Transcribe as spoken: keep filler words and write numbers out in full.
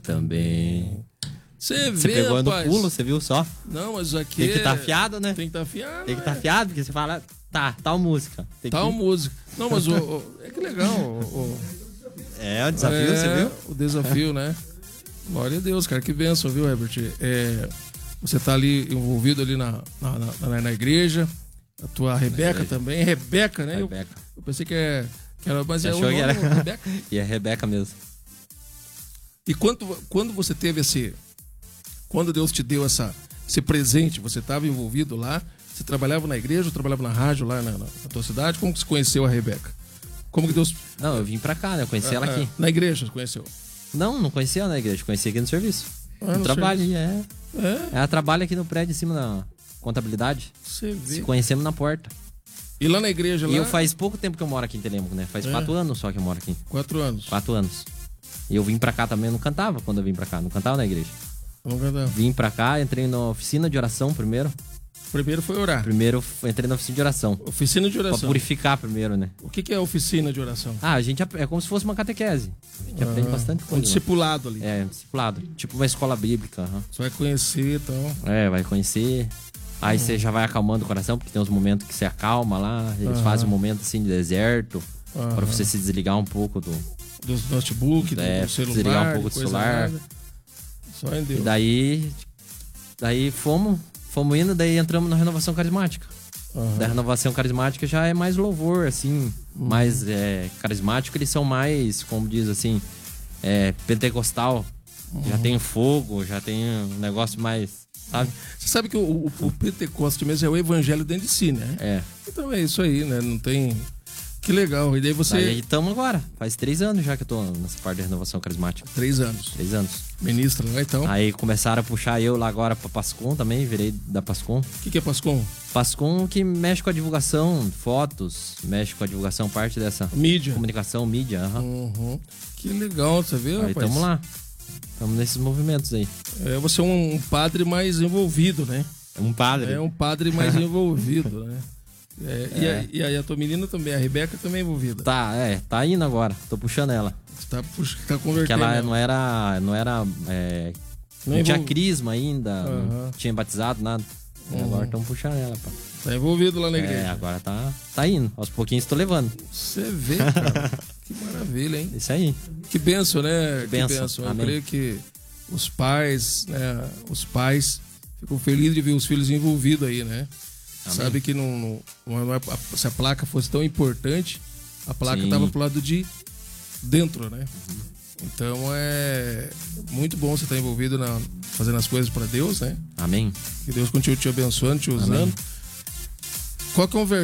Também. Você Você vê, pegou rapaz. no pulo, você viu só? Não, mas aqui... Tem que estar tá afiado, né? Tem que estar tá afiado. Tem que estar tá é. afiado, porque você fala, tá, tal música. Tem Tal que... música. Não, mas o, o- é que legal. O, o- É, o desafio, é, você viu? O desafio, né? Glória a Deus, cara. Que bênção, viu, Herbert? É, você tá ali envolvido ali na, na, na, na igreja. A tua Rebeca também. Rebeca, né? Eu- Rebeca. Eu, pensei que, é, que era... Mas Você é o achou nome, que era? Rebeca. E é Rebeca mesmo. E quando, quando você teve esse... Quando Deus te deu essa, esse presente, você estava envolvido lá, você trabalhava na igreja, ou trabalhava na rádio lá na, na, na tua cidade, como que você conheceu a Rebeca? Como que Deus... Não, eu vim pra cá, né? Eu conheci Ah, ela aqui. ah, na igreja você conheceu? Não, não conheci ela na igreja, conheci aqui no serviço. Ah, no no trabalho, é. É, Ela trabalha aqui no prédio em cima da contabilidade. você Se vê. conhecemos na porta. E lá na igreja, lá, E eu faz pouco tempo que eu moro aqui em Telêmaco, né? Faz É. quatro anos só que eu moro aqui. quatro anos. Quatro anos. E eu vim pra cá também, eu não cantava quando eu vim pra cá, não cantava na igreja. Não cantava. Vim pra cá, entrei na oficina de oração primeiro. Primeiro foi orar. Primeiro f- entrei na oficina de oração. Oficina de Pra oração. purificar primeiro, né? O que, que é oficina de oração? Ah, a gente ap- é como se fosse uma catequese. A gente aprende bastante Um coisa. né? discipulado ali. É, discipulado. Tipo uma escola bíblica. aham. Você vai conhecer e tal. É, vai conhecer. Aí você já vai acalmando o coração, porque tem uns momentos que você acalma lá. Eles Aham. fazem um momento assim de deserto. Aham. Pra você se desligar um pouco do. Dos notebook, do, É, do celular. desligar um pouco de do coisa celular. nada. Só em Deus. E daí. Daí fomos, fomos indo, daí entramos na renovação carismática. Aham. Da renovação carismática já é mais louvor, assim. Mais é, carismático, eles são mais, como diz assim, é, pentecostal. Já tem fogo, já tem um negócio mais. Sabe? Você sabe que o, o, o Pentecoste mesmo é o evangelho dentro de si, né? É. Então é isso aí, né? Não tem... Que legal. E daí você... Daí estamos agora. Faz três anos já que eu tô nessa parte da renovação carismática. Três anos. Três anos. Ministra lá, então. Aí começaram a puxar eu lá agora pra Pascom também, virei da Pascom. O que, que é Pascom? Pascom que mexe com a divulgação, fotos, mexe com a divulgação, parte dessa Mídia. comunicação, mídia. aham. Uhum. Que legal, você vê, Aí rapaz? estamos lá. Estamos nesses movimentos aí. É, você é um, um padre mais envolvido, né? É um padre. É um padre mais envolvido, né? É, e, a, e aí a tua menina também, a Rebeca também é envolvida. Tá, é, tá indo agora. Tô puxando ela. Você tá, puxa, tá Porque convertendo. ela ela. não era. Não era. é, Não não tinha envol- crisma ainda, Aham. não tinha batizado, nada. E Uhum. agora estamos puxando ela, pá. Tá envolvido lá na É, igreja. agora tá, tá indo. Aos pouquinhos tô levando. Você vê, cara. Que maravilha, hein? Isso aí. Que benção, né? Que bênção. benção. Eu Amém. creio que os pais, né? Os pais ficam felizes de ver os filhos envolvidos aí, né? Amém. Sabe que não, não, não é, se a placa fosse tão importante, a placa Sim. tava pro lado de dentro, né? Então é muito bom você estar envolvido na, fazendo as coisas para Deus, né? Amém. Que Deus continue te abençoando, te usando. Amém. Qual que é um